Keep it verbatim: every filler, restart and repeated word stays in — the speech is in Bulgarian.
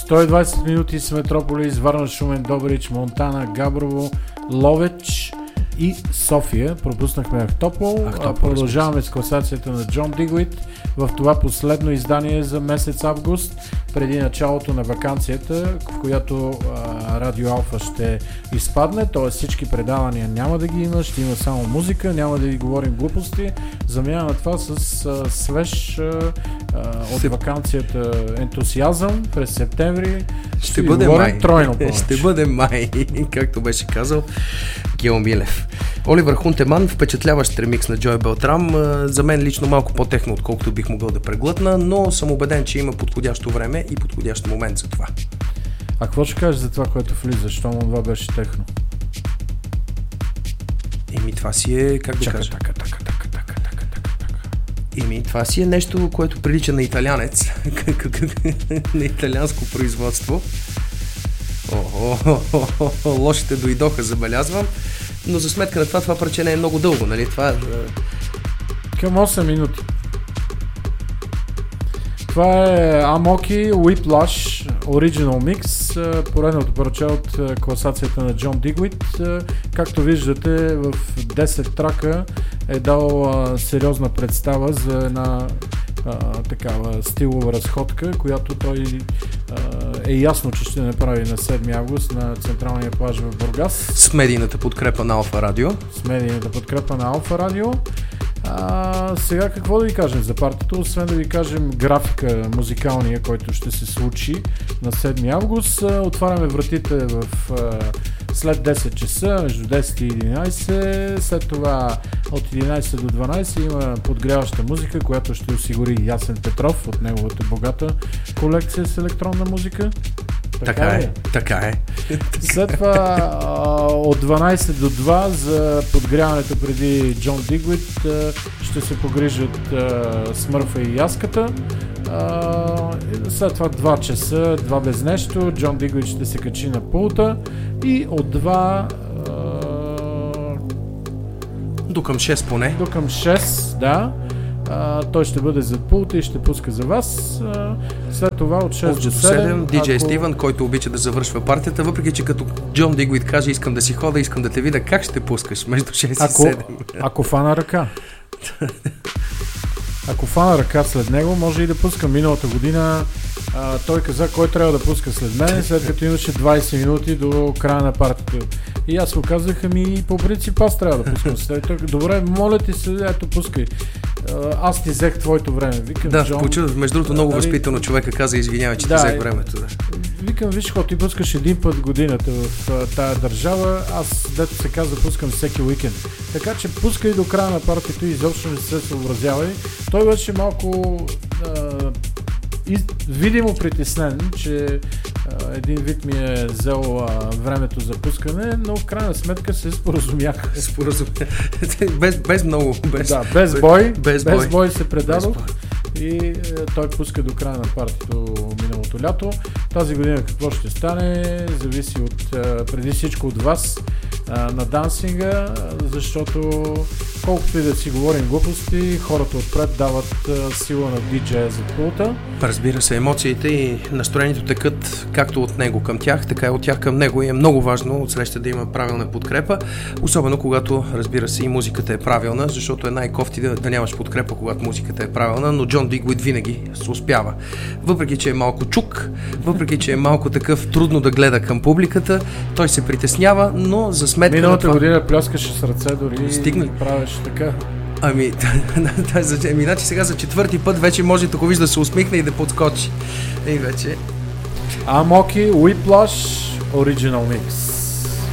сто и двайсет минути с Метрополис, Варна, Шумен, Добрич, Монтана, Габрово, Ловеч и София. Пропуснахме Ахтопол. Ахтопол Продължаваме с класацията на Джон Дигуит в това последно издание за месец август, преди началото на ваканцията, в която а, Радио Алфа ще изпадне, т.е. всички предавания няма да ги има, ще има само музика, няма да ви говорим глупости. Замяна на това с а, свеж а, от ще... ваканцията ентусиазъм през септември. Ще, ще бъде май. Тройно ще бъде май, както беше казал Гео Милев. Оливър Хунтеман, впечатляващ ремикс на Джой Белтрам. За мен лично малко по-техно, отколкото бих могъл да преглътна, но съм убеден, че има подходящо време и подходящ момент за това. А какво ще кажеш за това, което влиза? Щом това беше техно? Еми това си е, как да чака, кажа? Така, така, така, така, така, така, така. Еми това си е нещо, което прилича на италянец, на италианско производство. О-о-о-о-о, лошите дойдоха, забелязвам. Но за сметка на това, това парче не е много дълго, нали? Това... Към осем минути. Това е Амоки Whiplash Original Mix, поредното парче от класацията на Джон Дигуит. Както виждате, в десет трака е дал сериозна представа за една а, такава стилова разходка, която той а, е ясно, че ще направи на седми август на централния плаж в Бургас. С медийната подкрепа на Алфа Радио. С медийната подкрепа на Алфа Радио. А, сега какво да ви кажем за партито, освен да ви кажем графика музикалния, който ще се случи на седми август. Отваряме вратите в а, след десет часа, между десет и единайсет. След това от единайсет до дванайсет има подгряваща музика, която ще осигури Ясен Петров от неговата богата колекция с електронна музика. Така, така е, така е. След това от дванайсет до два за подгряването преди Джон Дигуит ще се погрижат Смърфа и Яската. След това два часа, два без нещо, Джон Дигуит ще се качи на пулта и от два до към шест поне. До към шест, да. Uh, той ще бъде зад пулта и ще пуска за вас. Uh, след това от шест до седем диджей ако... Стивън, който обича да завършва партията, въпреки че като Джон Дигуит каже искам да си хода, искам да те видя, как ще пускаш между шест ако, и седем? Ако фана ръка. Ако фана ръка след него, може и да пуска. Миналата година а, той каза кой трябва да пуска след мен, след като имаше двайсет минути до края на партията. И аз го казах, ами по принцип аз трябва да пускам след това. Добре, моля ти се, ето пускай. Аз ти взех твоето време. Викам, да, Джон, почув, между другото много дали... възпитано човека каза, извинявай, че да, ти взех времето. Да. Викам, виж, когато ти пускаш един път годината в а, тая държава, аз, дето се казва, пускам всеки уикенд. Така че пускай до края на партията и изобщо не се съобразявай. Той беше малко а, из, видимо притеснен, че а, един вид ми е взел а, времето за пускане, но в крайна сметка се споразумях. Споразумях. без, без много. Без, да, без бой. Без, без бой. бой се предадох. И е, той пуска до края на партито миналото лято. Тази година какво ще стане, зависи от, е, преди всичко от вас е, на дансинга, защото колкото и да си говорим глупости, хората отпред дават е, сила на диджея за пулта. Разбира се, емоциите и настроението текат както от него към тях, така и от тях към него и е много важно от среща да има правилна подкрепа, особено когато, разбира се, и музиката е правилна, защото е най-кофти да, да нямаш подкрепа, когато музиката е правилна, но Джон Дигуит винаги се успява. Въпреки, че е малко чук, въпреки, че е малко такъв трудно да гледа към публиката, той се притеснява, но за сметка миналата на това... година пляскаше с ръце дори Стигна. и правеше така. Ами, ами, значи сега за четвърти път вече може тако виж да се усмихне и да подскочи. И вече... Амоки Whiplash Original Mix.